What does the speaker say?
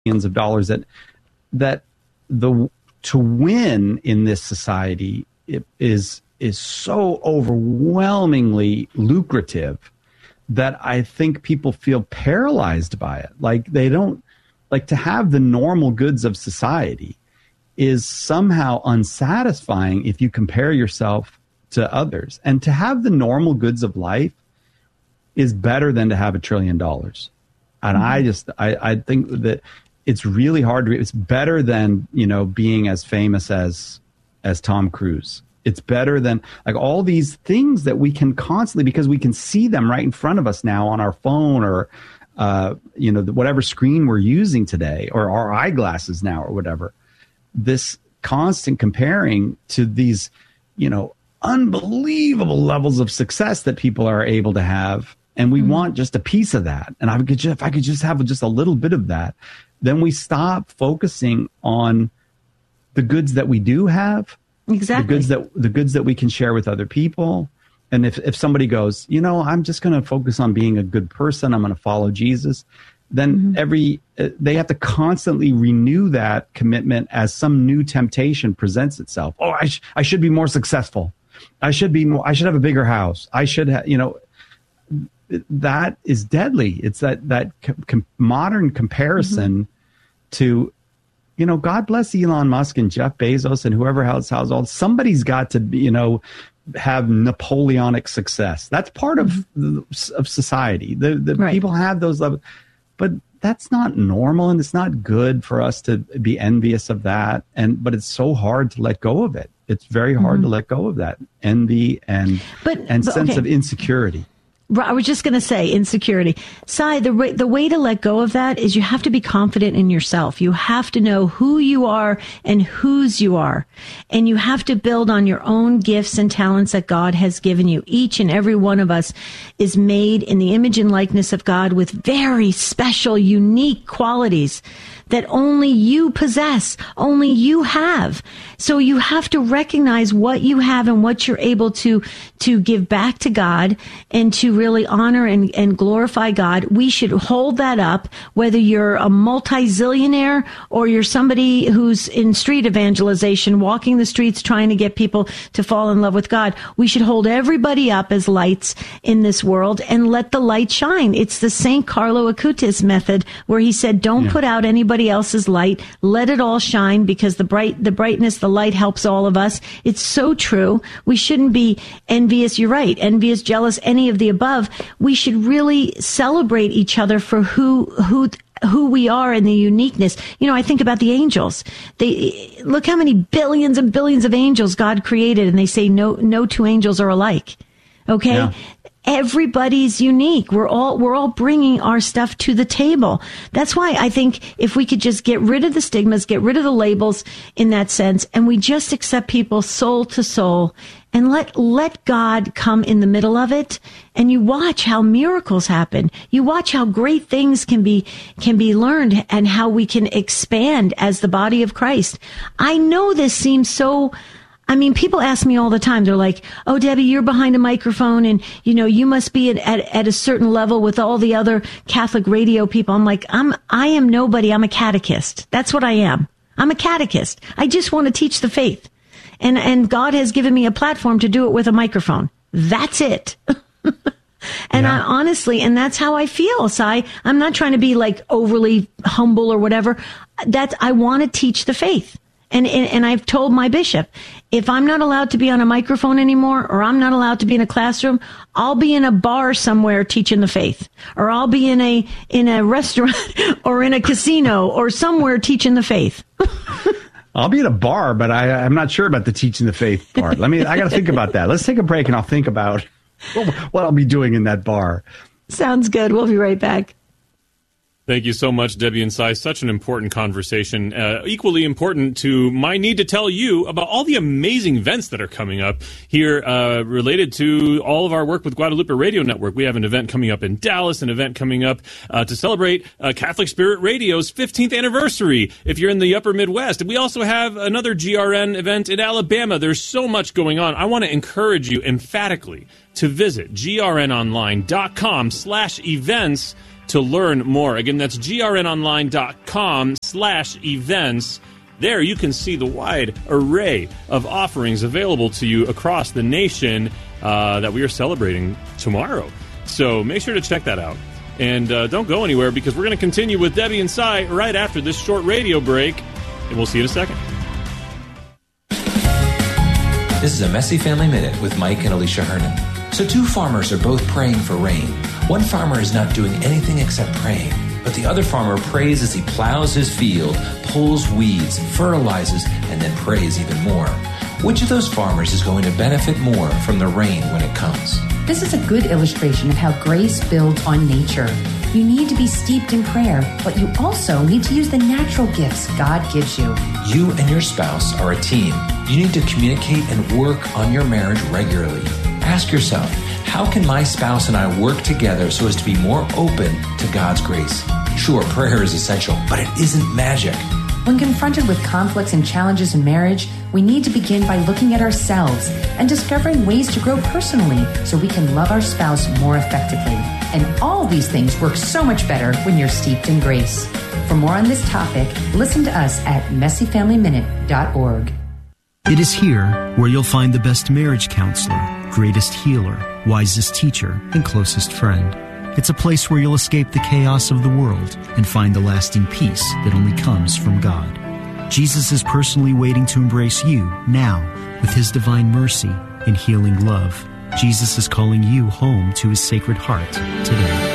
millions of dollars, that to win in this society is so overwhelmingly lucrative that I think people feel paralyzed by it. Like they don't like to have the normal goods of society is somehow unsatisfying if you compare yourself to others. And to have the normal goods of life is better than to have $1 trillion. And I think that it's really hard to, it's better than, being as famous as Tom Cruise. It's better than like all these things that we can constantly, because we can see them right in front of us now on our phone or, whatever screen we're using today, or our eyeglasses now or whatever. This constant comparing to these, unbelievable levels of success that people are able to have. And we want just a piece of that. And if I could just have just a little bit of that, then we stop focusing on the goods that we do have. Exactly. The goods that we can share with other people. And if somebody goes, I'm just going to focus on being a good person, I'm going to follow Jesus, then they have to constantly renew that commitment as some new temptation presents itself. Oh, I should be more successful. I should have a bigger house. I should have, that is deadly. It's that modern comparison to, God bless Elon Musk and Jeff Bezos and whoever else has all. Somebody's got to, have Napoleonic success. That's part of society. The right. People have those levels, but that's not normal, and it's not good for us to be envious of that. But it's so hard to let go of it. It's very hard to let go of that envy and sense of insecurity. I was just going to say insecurity. Sai, the way to let go of that is you have to be confident in yourself. You have to know who you are and whose you are. And you have to build on your own gifts and talents that God has given you. Each and every one of us is made in the image and likeness of God with very special, unique qualities that only you possess, only you have. So you have to recognize what you have and what you're able to give back to God and to really honor and glorify God. We should hold that up, whether you're a multi-zillionaire or you're somebody who's in street evangelization, walking the streets trying to get people to fall in love with God. We should hold everybody up as lights in this world and let the light shine. It's the St. Carlo Acutis method where he said, don't put out anybody else's light. Let it all shine, because the brightness, the light helps all of us. It's so true. We shouldn't be envious. You're right. Envious, jealous, any of the above. We should really celebrate each other for who we are and the uniqueness. I think about the angels. Look how many billions and billions of angels God created, and they say no two angels are alike. Okay? Yeah. Everybody's unique. We're all bringing our stuff to the table. That's why I think if we could just get rid of the stigmas, get rid of the labels in that sense, and we just accept people soul to soul and let God come in the middle of it, and you watch how miracles happen. You watch how great things can be learned and how we can expand as the body of Christ. I know this seems so, people ask me all the time, they're like, oh, Debbie, you're behind a microphone and, you must be at a certain level with all the other Catholic radio people. I'm like, I am nobody. I'm a catechist. That's what I am. I'm a catechist. I just want to teach the faith. And God has given me a platform to do it with a microphone. That's it. And I honestly, and that's how I feel, Sai. I'm not trying to be like overly humble or whatever. I want to teach the faith. And I've told my bishop, if I'm not allowed to be on a microphone anymore, or I'm not allowed to be in a classroom, I'll be in a bar somewhere teaching the faith, or I'll be in a restaurant or in a casino or somewhere teaching the faith. I'll be at a bar, but I'm not sure about the teaching the faith part. I got to think about that. Let's take a break and I'll think about what I'll be doing in that bar. Sounds good. We'll be right back. Thank you so much, Debbie and Sai. Such an important conversation. Equally important to my need to tell you about all the amazing events that are coming up here related to all of our work with Guadalupe Radio Network. We have an event coming up in Dallas, an event coming up to celebrate Catholic Spirit Radio's 15th anniversary if you're in the upper Midwest. We also have another GRN event in Alabama. There's so much going on. I want to encourage you emphatically to visit grnonline.com/events to learn more. Again, that's grnonline.com/events. There you can see the wide array of offerings available to you across the nation that we are celebrating tomorrow. So make sure to check that out. And don't go anywhere, because we're going to continue with Debbie and Cy right after this short radio break. And we'll see you in a second. This is a Messy Family Minute with Mike and Alicia Hernon. So two farmers are both praying for rain. One farmer is not doing anything except praying, but the other farmer prays as he plows his field, pulls weeds, fertilizes, and then prays even more. Which of those farmers is going to benefit more from the rain when it comes? This is a good illustration of how grace builds on nature. You need to be steeped in prayer, but you also need to use the natural gifts God gives you. You and your spouse are a team. You need to communicate and work on your marriage regularly. Ask yourself, how can my spouse and I work together so as to be more open to God's grace? Sure, prayer is essential, but it isn't magic. When confronted with conflicts and challenges in marriage, we need to begin by looking at ourselves and discovering ways to grow personally so we can love our spouse more effectively. And all these things work so much better when you're steeped in grace. For more on this topic, listen to us at messyfamilyminute.org. It is here where you'll find the best marriage counselor, greatest healer, wisest teacher, and closest friend. It's a place where you'll escape the chaos of the world and find the lasting peace that only comes from God. Jesus is personally waiting to embrace you now with His divine mercy and healing love. Jesus is calling you home to His Sacred Heart today.